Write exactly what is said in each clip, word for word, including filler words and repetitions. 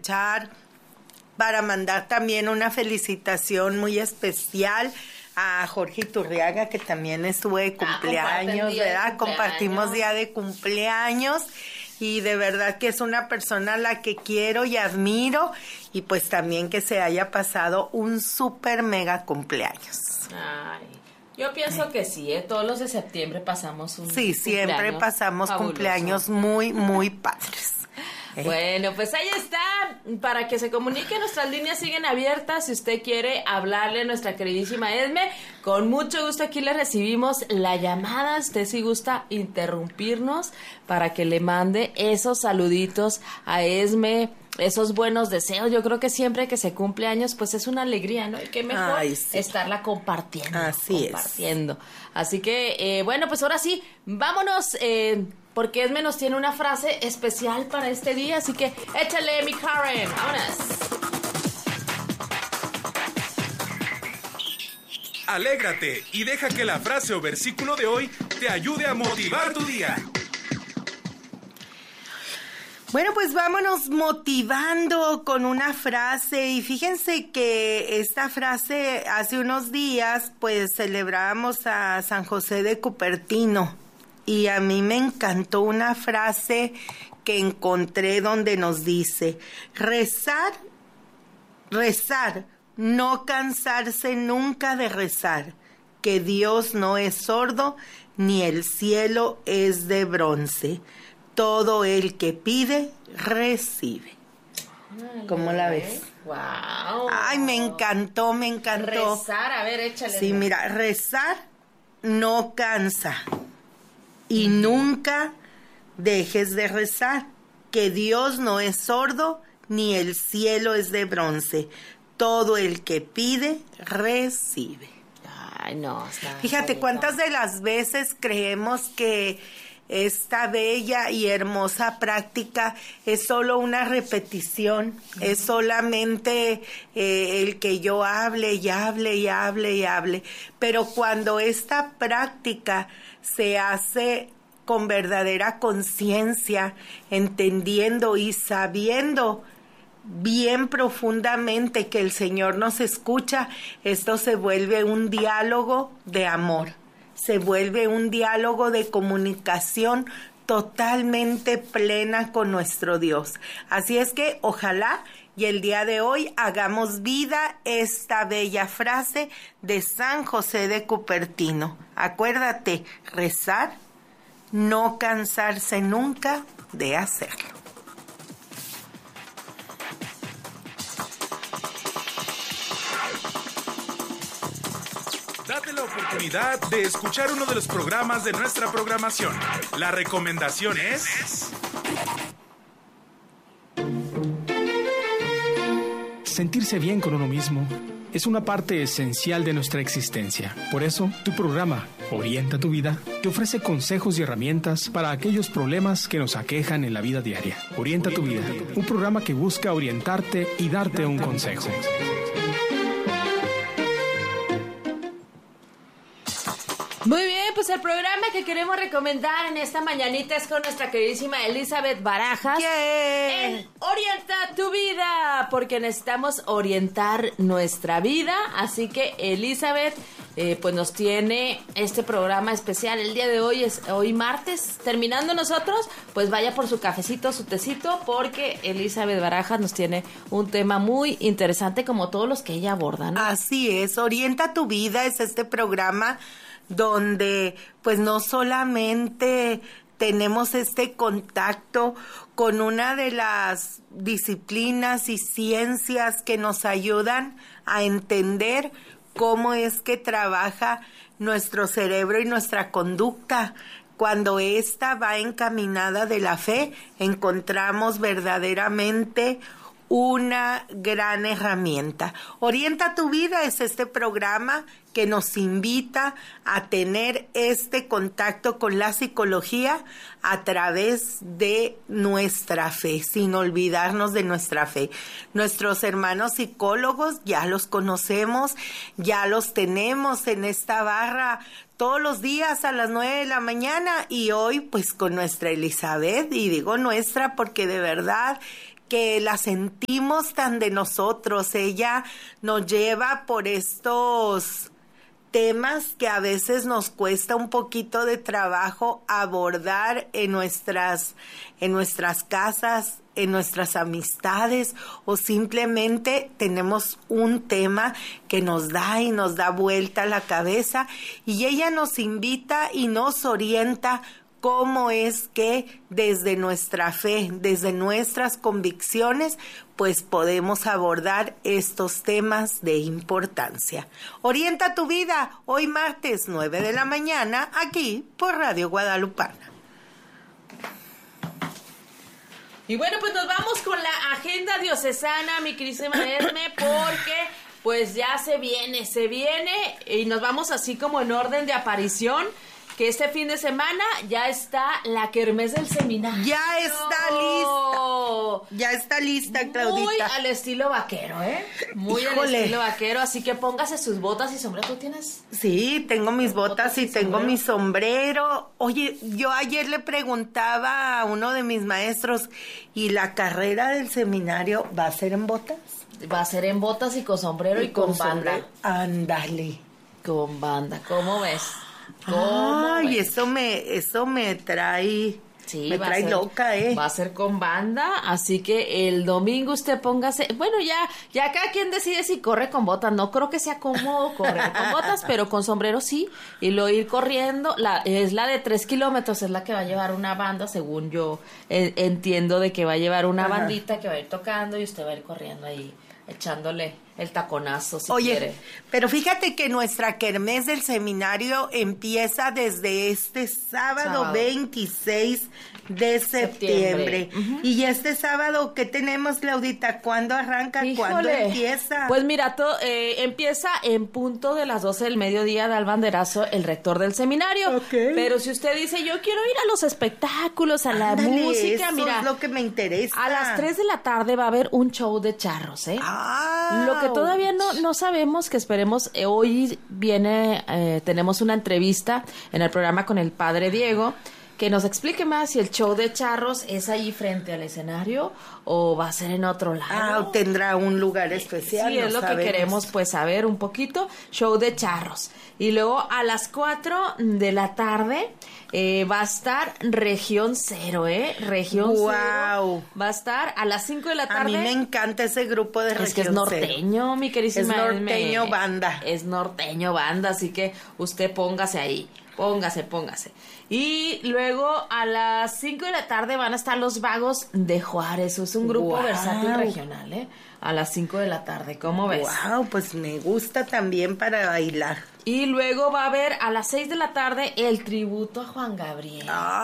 aprovechar para mandar también una felicitación muy especial a Jorge Iturriaga, que también estuvo de cumpleaños, ah, ¿verdad? de cumpleaños. Compartimos día de cumpleaños y de verdad que es una persona a la que quiero y admiro, y pues también que se haya pasado un súper mega cumpleaños. Ay, yo pienso que sí, ¿eh? Todos los de septiembre pasamos un Sí, siempre pasamos fabuloso. Cumpleaños muy, muy padres. ¿Eh? Bueno, pues ahí está, para que se comunique, nuestras líneas siguen abiertas. Si usted quiere hablarle a nuestra queridísima Esme, con mucho gusto aquí le recibimos la llamada. Usted si gusta interrumpirnos para que le mande esos saluditos a Esme, esos buenos deseos. Yo creo que siempre que se cumple años, pues es una alegría, ¿no? Y qué mejor Ay, sí. estarla compartiendo. Así compartiendo. es. Así que, eh, bueno, pues ahora sí, vámonos, eh, porque Esme nos tiene una frase especial para este día, así que échale, mi Karen, vámonos. Alégrate y deja que la frase o versículo de hoy te ayude a motivar tu día. Bueno, pues vámonos motivando con una frase, y fíjense que esta frase hace unos días pues celebrábamos a San José de Cupertino, y a mí me encantó una frase que encontré donde nos dice: rezar, rezar, no cansarse nunca de rezar, que Dios no es sordo, ni el cielo es de bronce. Todo el que pide, recibe. ¿Cómo la ves? Wow. Ay, me encantó, me encantó. Rezar, a ver, échale. Sí, mira, rezar no cansa. Y mm. nunca dejes de rezar, que Dios no es sordo, ni el cielo es de bronce. Todo el que pide, recibe. Ay, no. Está Fíjate, bonito. ¿Cuántas de las veces creemos que esta bella y hermosa práctica es solo una repetición? Uh-huh. Es solamente eh, el que yo hable y hable y hable y hable. Pero cuando esta práctica se hace con verdadera conciencia, entendiendo y sabiendo bien profundamente que el Señor nos escucha, esto se vuelve un diálogo de amor. Se vuelve un diálogo de comunicación totalmente plena con nuestro Dios. Así es que ojalá y el día de hoy hagamos vida esta bella frase de San José de Cupertino. Acuérdate, rezar, no cansarse nunca de hacerlo. Date la oportunidad de escuchar uno de los programas de nuestra programación. La recomendación es... Sentirse bien con uno mismo es una parte esencial de nuestra existencia. Por eso, tu programa, Orienta tu Vida, te ofrece consejos y herramientas para aquellos problemas que nos aquejan en la vida diaria. Orienta tu Vida, un programa que busca orientarte y darte un consejo. Muy bien, pues el programa que queremos recomendar en esta mañanita es con nuestra queridísima Elizabeth Barajas. Yeah. En Orienta tu Vida, porque necesitamos orientar nuestra vida. Así que Elizabeth, eh, pues nos tiene este programa especial. El día de hoy es hoy martes, terminando nosotros, pues vaya por su cafecito, su tecito, porque Elizabeth Barajas nos tiene un tema muy interesante, como todos los que ella aborda, ¿no? Así es, Orienta tu Vida es este programa donde pues no solamente tenemos este contacto con una de las disciplinas y ciencias que nos ayudan a entender cómo es que trabaja nuestro cerebro y nuestra conducta. Cuando ésta va encaminada de la fe, encontramos verdaderamente una gran herramienta. Orienta tu Vida es este programa que nos invita a tener este contacto con la psicología a través de nuestra fe, sin olvidarnos de nuestra fe. Nuestros hermanos psicólogos ya los conocemos, ya los tenemos en esta barra todos los días a las nueve de la mañana, y hoy pues con nuestra Elizabeth, y digo nuestra porque de verdad que la sentimos tan de nosotros. Ella nos lleva por estos temas que a veces nos cuesta un poquito de trabajo abordar en nuestras, en nuestras casas, en nuestras amistades, o simplemente tenemos un tema que nos da y nos da vuelta la cabeza, y ella nos invita y nos orienta cómo es que desde nuestra fe, desde nuestras convicciones, pues podemos abordar estos temas de importancia. Orienta tu vida, hoy martes nueve de la mañana, aquí por Radio Guadalupana. Y bueno, pues nos vamos con la agenda diocesana, mi querísima Esme, porque pues ya se viene, se viene, y nos vamos así como en orden de aparición, que este fin de semana ya está la kermés del seminario. Ya está lista. Ya está lista, Claudita. Muy al estilo vaquero, ¿eh? Muy Híjole. al estilo vaquero, así que póngase sus botas y sombrero. ¿Tú tienes? Sí, tengo mis botas, botas y, y tengo sombrero. mi sombrero. Oye, yo ayer le preguntaba a uno de mis maestros, ¿y la carrera del seminario va a ser en botas? Va a ser en botas y con sombrero y, con, banda. sombrero. Ándale. Con banda, ¿cómo ves? ¿Cómo Ay, ves? eso me, eso me trae, Sí, me va a trae ser- loca, ¿eh? Va a ser con banda, así que el domingo usted póngase, bueno, ya, ya cada quien decide si corre con botas. No creo que sea cómodo correr con botas, pero con sombrero sí, y lo ir corriendo. La, es la de tres kilómetros, es la que va a llevar una banda, según yo eh, entiendo, de que va a llevar una Ajá. bandita que va a ir tocando y usted va a ir corriendo ahí, echándole el taconazo si Oye, quiere. pero fíjate que nuestra kermés del seminario empieza desde este sábado, Sábado. veintiséis de septiembre. Septiembre. Ujú. Y este sábado, ¿qué tenemos, Claudita? ¿Cuándo arranca? ¿Cuándo Híjole. empieza? Pues mira, to- eh, empieza en punto de las doce del mediodía, da el banderazo el rector del seminario. Ok. Pero si usted dice, yo quiero ir a los espectáculos, a la Ándale, música, eso mira, es lo que me interesa. a las tres de la tarde va a haber un show de charros, ¿eh? Ah, Lo que todavía no, no sabemos, que esperemos, eh, hoy viene, eh, tenemos una entrevista en el programa con el padre Diego, que nos explique más si el show de charros es ahí frente al escenario o va a ser en otro lado. Ah, tendrá un lugar especial. Sí, no es lo sabemos. que queremos pues saber un poquito. Show de charros. Y luego a las cuatro de la tarde eh, va a estar Región Cero, ¿eh? Región Guau. Cero. Va a estar a las cinco de la tarde. A mí me encanta ese grupo de Es que es Región Cero. norteño, mi querísima. Es norteño Elme. banda. Es norteño banda, así que usted póngase ahí. Póngase, póngase. Y luego a las cinco de la tarde van a estar los Vagos de Juárez. Es un grupo Guau. versátil regional, ¿eh? A las cinco de la tarde, ¿cómo ves? Wow, pues me gusta también para bailar. Y luego va a haber a las seis de la tarde el tributo a Juan Gabriel.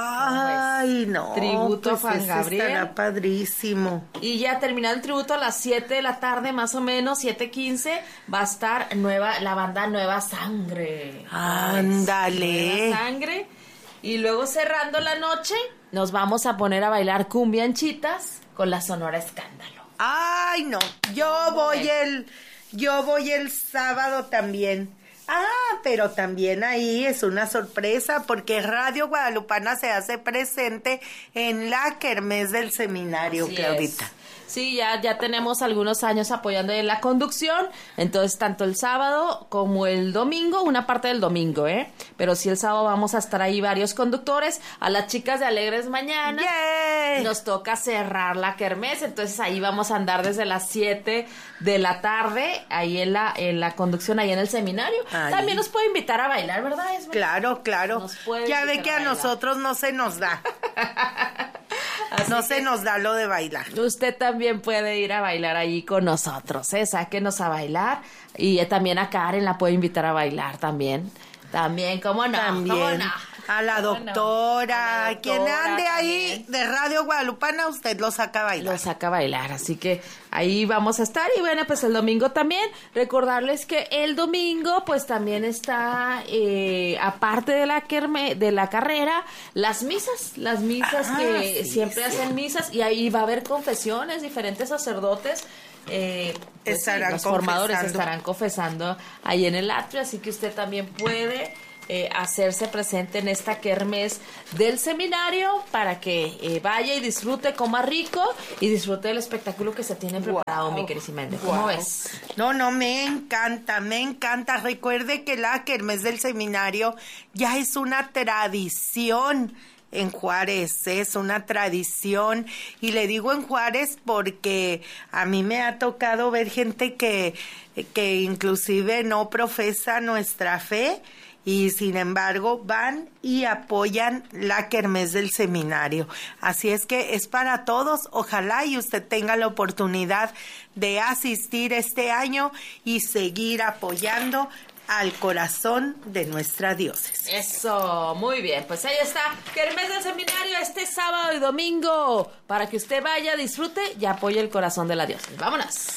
Ay, no. Tributo a pues Juan ese Gabriel. Estará padrísimo. Y ya terminado el tributo a las siete de la tarde, más o menos, siete quince, va a estar nueva, la banda Nueva Sangre. Ándale. Nueva Sangre. Y luego cerrando la noche, nos vamos a poner a bailar cumbianchitas con la Sonora Escándalo. Ay, no. Yo ¿Cómo voy ves? el, yo voy el sábado también. Ah, pero también ahí es una sorpresa porque Radio Guadalupana se hace presente en la kermés del seminario, Así Claudita. es. Sí, ya, ya tenemos algunos años apoyando en la conducción, entonces tanto el sábado como el domingo, una parte del domingo, ¿eh? Pero sí el sábado vamos a estar ahí varios conductores, a las chicas de Alegres Mañanas. ¡Yay! Nos toca cerrar la kermés, entonces ahí vamos a andar desde las siete de la tarde, ahí en la, en la conducción, ahí en el seminario. Ahí. También nos puede invitar a bailar, ¿verdad? Esme? Claro, claro. Nos puede Ya ve invitar que a a bailar. nosotros no se nos da. Así No que se nos da lo de bailar. usted también puede ir a bailar ahí con nosotros, ¿eh? Sáquenos a bailar. Y eh, también a Karen la puede invitar a bailar también. También, ¿cómo no? ¿Cómo También. no? A la ¿Cómo no? doctora, A la quien doctora ande ahí también. de Radio Guadalupana, usted lo saca a bailar. Lo saca a bailar, así que ahí vamos a estar. Y bueno, pues el domingo también, recordarles que el domingo pues también está, eh, aparte de la kerme, de la carrera, las misas, las misas Ah, que sí, siempre sí. hacen misas, y ahí va a haber confesiones, diferentes sacerdotes. Eh, pues sí, Estarán los formadores confesando. estarán confesando ahí en el atrio, así que usted también puede eh, hacerse presente en esta kermés del seminario para que eh, vaya y disfrute, coma rico y disfrute del espectáculo que se tiene preparado, wow. mi queridísima Edme. ¿Cómo wow. ves? No, no, me encanta, me encanta. Recuerde que la kermés del seminario ya es una tradición en Juárez, es una tradición, y le digo en Juárez porque a mí me ha tocado ver gente que, que inclusive no profesa nuestra fe y sin embargo van y apoyan la kermés del seminario. Así es que es para todos. Ojalá y usted tenga la oportunidad de asistir este año y seguir apoyando al corazón de nuestra diócesis. Eso, muy bien, pues ahí está, kermés del seminario este sábado y domingo, para que usted vaya, disfrute y apoye el corazón de la diócesis. Vámonos.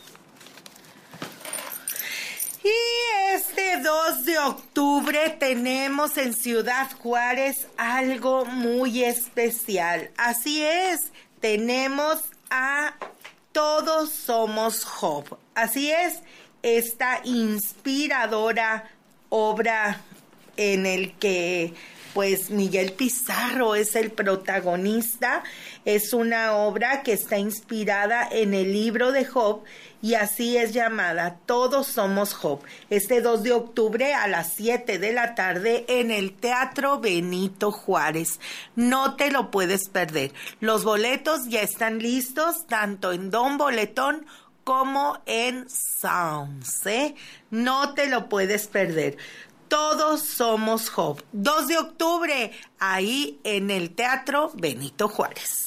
Y este dos de octubre tenemos en Ciudad Juárez algo muy especial. Así es, tenemos a Todos Somos Job. Así es, esta inspiradora obra en el que pues Miguel Pizarro es el protagonista. Es una obra que está inspirada en el libro de Job y así es llamada, Todos Somos Job. Este dos de octubre a las siete de la tarde en el Teatro Benito Juárez. No te lo puedes perder. Los boletos ya están listos tanto en Don Boletón como en Sounds, ¿eh? No te lo puedes perder. Todos Somos Job. dos de octubre, ahí en el Teatro Benito Juárez.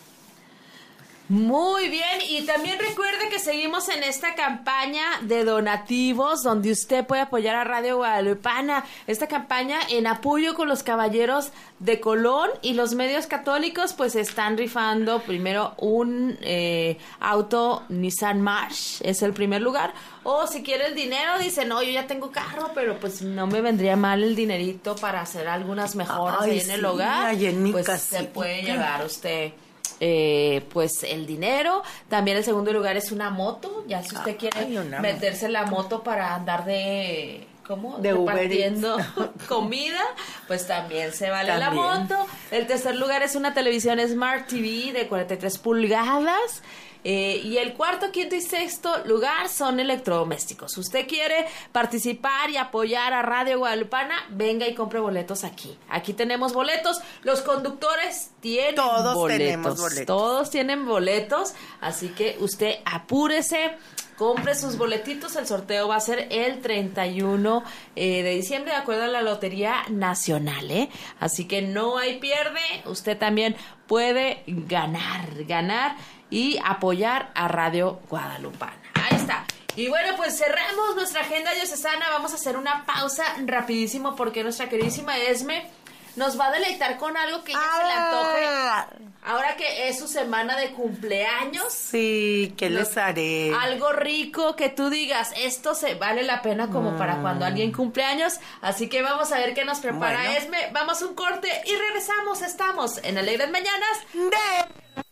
Muy bien, y también recuerde que seguimos en esta campaña de donativos donde usted puede apoyar a Radio Guadalupana, esta campaña en apoyo con los caballeros de Colón, y los medios católicos pues están rifando primero un eh, auto Nissan March, es el primer lugar, o si quiere el dinero, dice, no, yo ya tengo carro, pero pues no me vendría mal el dinerito para hacer algunas mejoras Ay, ahí en sí, el hogar, ay, en mi pues casita. se puede llevar usted Eh, pues el dinero. También el segundo lugar es una moto, ya si usted quiere Ay, meterse la moto para andar de ¿cómo? De repartiendo comida, pues también se vale también. La moto. El tercer lugar es una televisión Smart T V de cuarenta y tres pulgadas. Eh, y el cuarto, quinto y sexto lugar son electrodomésticos. Usted quiere participar y apoyar a Radio Guadalupana, venga y compre boletos aquí. Aquí tenemos boletos. Los conductores tienen Todos boletos. tenemos boletos. Todos tienen boletos. Así que usted apúrese, compre sus boletitos. El sorteo va a ser el treinta y uno eh, de diciembre, de acuerdo a la Lotería Nacional, ¿eh? Así que no hay pierde. Usted también puede ganar, ganar y apoyar a Radio Guadalupana. Ahí está. Y bueno, pues cerramos nuestra agenda diocesana. Vamos a hacer una pausa rapidísimo porque nuestra queridísima Esme nos va a deleitar con algo que ella ah. se le antoje. Ahora que es su semana de cumpleaños. Sí, ¿qué les haré? Algo rico que tú digas, esto se vale la pena como mm. para cuando alguien cumpleaños. Así que vamos a ver qué nos prepara bueno. Esme. Vamos a un corte y regresamos. Estamos en Alegres Mañanas de